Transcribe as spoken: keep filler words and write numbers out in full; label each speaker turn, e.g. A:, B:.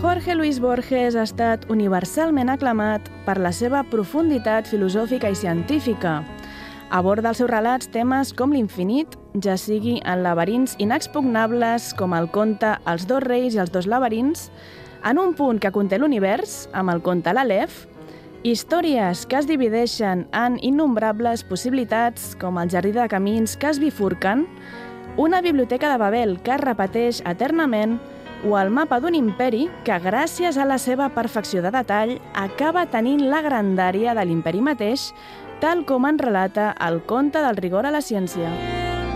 A: Jorge Luis Borges ha estat universalment aclamat per la seva profunditat filosòfica i científica. Aborda als seus relats temes com l'infinit, ja sigui en laberints inexpugnables com el conte Els dos reis i els dos laberints, en un punt que conté l'univers, amb el conte l'Aleph, històries que es divideixen en innombrables possibilitats com el jardí de camins que es bifurquen, una biblioteca de Babel que es repeteix eternament o el mapa d'un imperi que, gràcies a la seva perfecció de detall, acaba tenint la grandària de l'imperi mateix, tal com en relata el conte del rigor a la ciència.